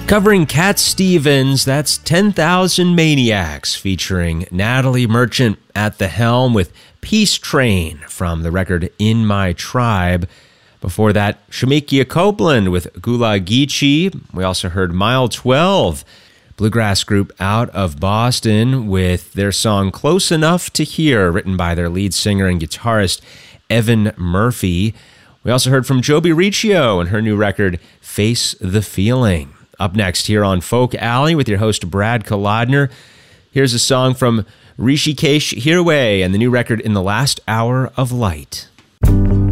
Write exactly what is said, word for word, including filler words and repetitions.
Covering Cat Stevens, that's ten thousand Maniacs, featuring Natalie Merchant at the helm with Peace Train from the record In My Tribe. Before that, Shemekia Copeland with Gulag Geechee. We also heard Mile twelve, bluegrass group out of Boston, with their song Close Enough to Hear, written by their lead singer and guitarist Evan Murphy. We also heard from Joby Riccio and her new record, Face the Feeling. Up next here on Folk Alley with your host Brad Kolodner, here's a song from Rishikesh Hirway and the new record In the Last Hour of Light.